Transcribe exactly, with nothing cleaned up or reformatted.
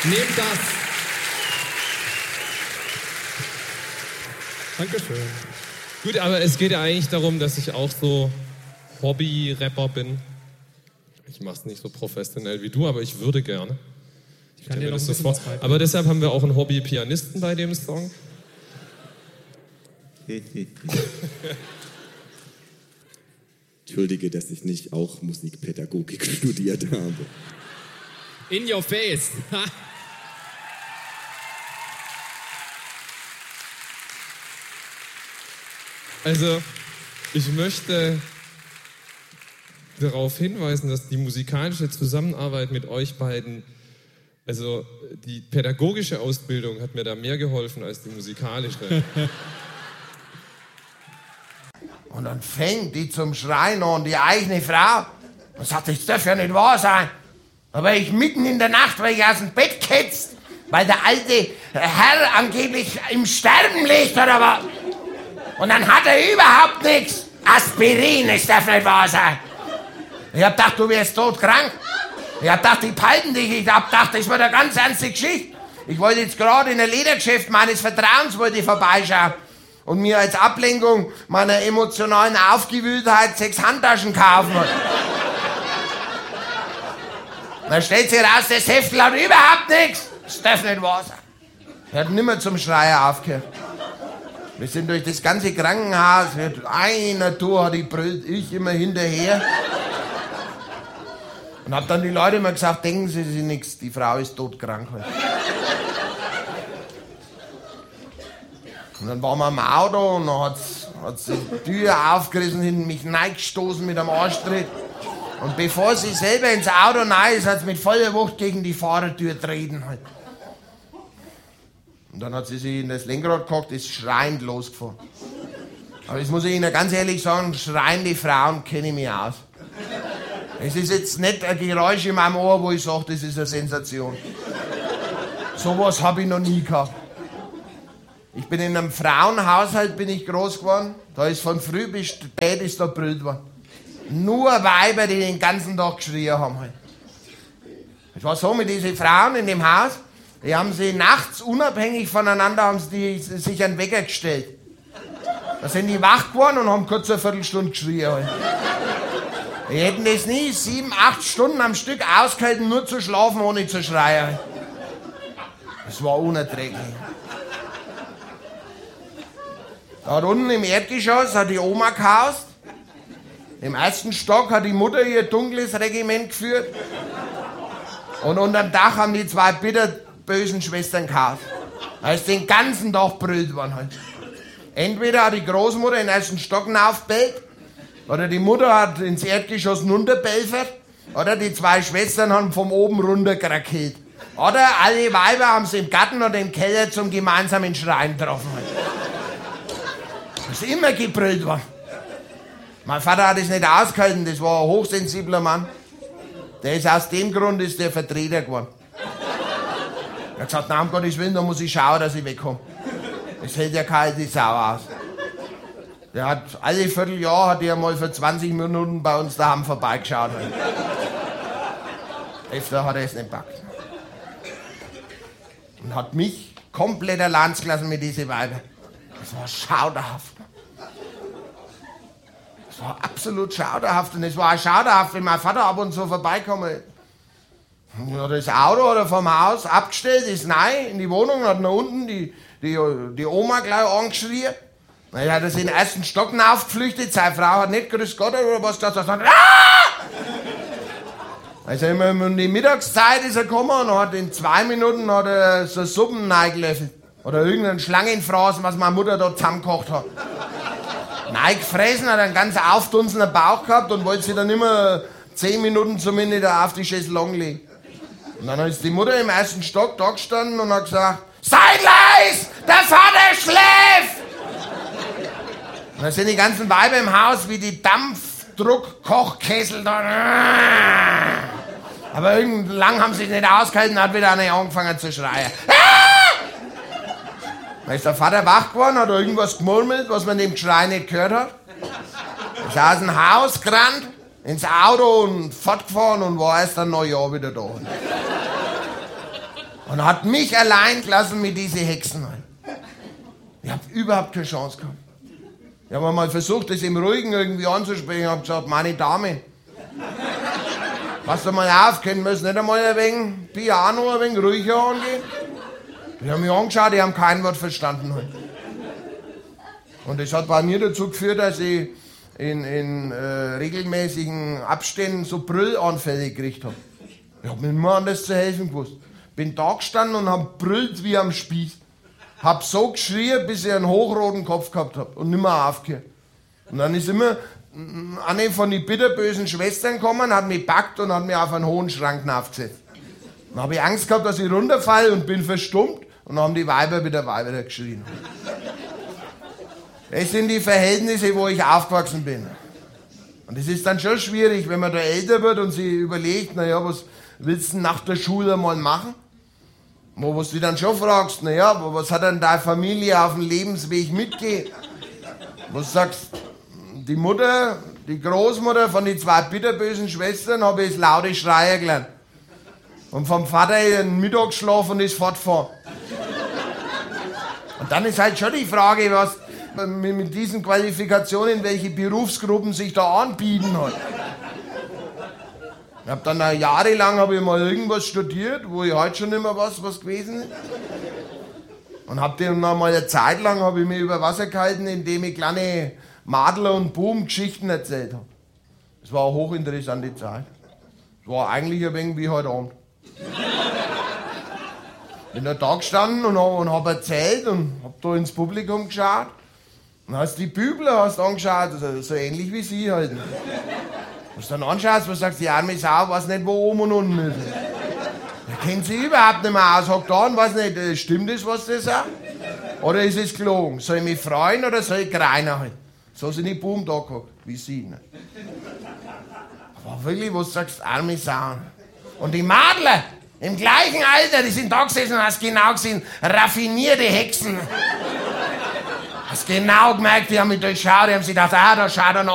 Nehmt das. Dankeschön. Gut, aber es geht ja eigentlich darum, dass ich auch so Hobby-Rapper bin. Ich mache es nicht so professionell wie du, aber ich würde gerne. Ich kann dir noch ein das bisschen vor. was beibringen. Aber deshalb haben wir auch einen Hobby-Pianisten bei dem Song. Entschuldige, dass ich nicht auch Musikpädagogik studiert habe. In your face. Also, ich möchte darauf hinweisen, dass die musikalische Zusammenarbeit mit euch beiden, also die pädagogische Ausbildung hat mir da mehr geholfen als die musikalische. Und dann fängt die zum Schreien an, die eigene Frau. Und sagt, das darf ja nicht wahr sein. Aber ich mitten in der Nacht, weil ich aus dem Bett ketzt, weil der alte Herr angeblich im Sterben liegt oder was. Und dann hat er überhaupt nichts. Aspirin, das darf nicht wahr sein. Ich hab gedacht, du wärst todkrank. Ich hab gedacht, die peiten dich. Ich hab gedacht, das war eine ganz ernste Geschichte. Ich wollte jetzt gerade in ein Ledergeschäft meines Vertrauens wollte ich vorbeischauen und mir als Ablenkung meiner emotionalen Aufgewühltheit sechs Handtaschen kaufen. Dann stellt sich raus, das Heftel hat überhaupt nichts. Das darf nicht wahr sein. Er hat nimmer zum Schreier aufgehört. Wir sind durch das ganze Krankenhaus, wird einer Tour hat die brüllt, ich immer hinterher. Und hab dann die Leute immer gesagt, denken Sie sich nichts, die Frau ist todkrank. Und dann waren wir im Auto und dann hat's, hat's die Tür aufgerissen, hinten mich reingestoßen mit einem Arschtritt. Und bevor sie selber ins Auto rein ist, hat sie mit voller Wucht gegen die Fahrertür treten. Halt. Und dann hat sie sich in das Lenkrad gehockt, ist schreiend losgefahren. Aber das muss ich Ihnen ganz ehrlich sagen, schreiende Frauen kenne ich mich aus. Es ist jetzt nicht ein Geräusch in meinem Ohr, wo ich sage, das ist eine Sensation. Sowas habe ich noch nie gehabt. Ich bin in einem Frauenhaushalt bin ich groß geworden. Da ist von früh bis spät ist da brüllt worden. Nur Weiber, die den ganzen Tag geschrien haben. Halt. Es war so mit diesen Frauen in dem Haus, die haben sie nachts unabhängig voneinander haben sie die, sich einen Wecker gestellt. Da sind die wach geworden und haben kurz eine Viertelstunde geschrien. Halt. Die hätten das nie sieben, acht Stunden am Stück ausgehalten, nur zu schlafen, ohne zu schreien. Halt. Das war unerträglich. Da unten im Erdgeschoss hat die Oma gehaust. Im ersten Stock hat die Mutter ihr dunkles Regiment geführt. Und unterm Dach haben die zwei bitterbösen Schwestern gehaust. Da ist den ganzen Tag brüllt worden halt. Entweder hat die Großmutter in den ersten Stock hinaufbellt, oder die Mutter hat ins Erdgeschoss runterbelfert, oder die zwei Schwestern haben vom oben runter krakelt. Oder alle Weiber haben sie im Garten oder im Keller zum gemeinsamen Schreien getroffen. Halt. Das ist immer gebrüllt worden. Mein Vater hat es nicht ausgehalten, das war ein hochsensibler Mann. Der ist aus dem Grund ist der Vertreter geworden. Er hat gesagt, na, um Gottes Willen, da muss ich schauen, dass ich wegkomme. Das hält ja keine Sau aus. Der hat alle Vierteljahr hat er mal für zwanzig Minuten bei uns daheim vorbeigeschaut. Öfter hat er es nicht gepackt. Und hat mich komplett allein gelassen mit diesen Weibern. Das war schauderhaft. Das war absolut schauderhaft. Und es war auch schauderhaft, wenn mein Vater ab und zu vorbeikommen ist. Hat das Auto oder vom Haus abgestellt, ist rein in die Wohnung, hat nach unten die, die, die Oma gleich angeschrien. Dann hat er sich in den ersten Stock aufgeflüchtet. Seine Frau hat nicht grüß Gott oder was gesagt, sondern ah! Also immer um die Mittagszeit ist er gekommen und hat in zwei Minuten hat er so Suppen reingelöffelt. Oder irgendeinen Schlangenfraß, was meine Mutter da zusammengekocht hat. Nein, gefressen, hat einen ganz aufdunsenden Bauch gehabt und wollte sich dann immer zehn Minuten zumindest auf die Chaiselongue legen. Und dann ist die Mutter im ersten Stock da gestanden und hat gesagt, sei leis, der Vater schläft! Und dann sind die ganzen Weiber im Haus wie die Dampfdruck-Kochkessel da. Aber irgendwann lang haben sie es nicht ausgehalten, hat wieder einer angefangen zu schreien. Dann ist der Vater wach geworden, hat irgendwas gemurmelt, was man dem Geschrei nicht gehört hat. Ist aus dem Haus gerannt, ins Auto und fortgefahren und war erst ein Neujahr wieder da. Und hat mich allein gelassen mit diesen Hexen. Ich habe überhaupt keine Chance gehabt. Ich habe mal versucht, das im Ruhigen irgendwie anzusprechen. Ich habe gesagt, meine Dame, pass doch mal auf, können wir es nicht einmal ein wenig Piano, ein wenig ruhiger angehen? Die haben mich angeschaut, die haben kein Wort verstanden. Und das hat bei mir dazu geführt, dass ich in, in äh, regelmäßigen Abständen so Brüllanfälle gekriegt habe. Ich habe mir immer anders zu helfen gewusst. Bin da gestanden und hab brüllt wie am Spieß. Hab so geschrien, bis ich einen hochroten Kopf gehabt hab und nimmer aufgehört. Und dann ist immer eine von den bitterbösen Schwestern gekommen, hat mich gepackt und hat mich auf einen hohen Schrank aufgesetzt. Dann habe ich Angst gehabt, dass ich runterfalle und bin verstummt. Und dann haben die Weiber wieder weiter geschrien. Das sind die Verhältnisse, wo ich aufgewachsen bin. Und es ist dann schon schwierig, wenn man da älter wird und sich überlegt, naja, was willst du nach der Schule mal machen? Wo du dich dann schon fragst, naja, was hat denn deine Familie auf dem Lebensweg mitgegeben? Wo du sagst, die Mutter, die Großmutter von den zwei bitterbösen Schwestern habe ich das laute Schreien gelernt. Und vom Vater einen Mittagsschlaf und ist fortfahren. Und dann ist halt schon die Frage, was mit diesen Qualifikationen, welche Berufsgruppen sich da anbieten hat. Ich habe dann auch jahrelang hab ich mal irgendwas studiert, wo ich heute schon immer was, was gewesen ist. Und habe dann noch mal eine Zeit lang hab ich mich über Wasser gehalten, indem ich kleine Madler und Buben Geschichten erzählt habe. Das war eine hochinteressante Zeit. Das war eigentlich ein wenig wie heute Abend. Bin da, da gestanden und habe hab erzählt und habe da ins Publikum geschaut. Und hast die Bübler hast angeschaut, also so ähnlich wie sie halt. Wenn du dann anschaust, was sagst, die arme Sau weiß nicht, wo oben und unten ist. Der kennt sie überhaupt nicht mehr aus, hockt da und weiß nicht, stimmt das, was der sagt? Oder ist es gelogen? Soll ich mich freuen oder soll ich greinen halt? So sind die Buben da gehockt, wie sie. Ne? Aber wirklich, was du sagst, arme Sau. Und die Madler, im gleichen Alter, die sind da gesessen und hast genau gesehen, raffinierte Hexen. Hast genau gemerkt, die haben mich durchschaut, die haben sich gedacht, ah, da schaut er noch